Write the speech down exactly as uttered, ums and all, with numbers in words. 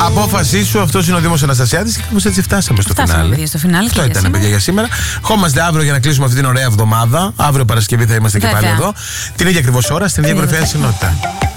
Απόφασή σου, αυτό είναι ο Δήμος Αναστασιάδης και κάπως έτσι φτάσαμε στο φτάσαμε, φινάλε. παιδιά, στο φινάλε. Αυτό ήταν, παιδιά, για σήμερα. Χόμαστε αύριο για να κλείσουμε αυτή την ωραία εβδομάδα. Αύριο Παρασκευή θα είμαστε και Βέβαια. πάλι εδώ. Την ίδια ακριβώς ώρα, στην ίδια κορυφαία συνότητα.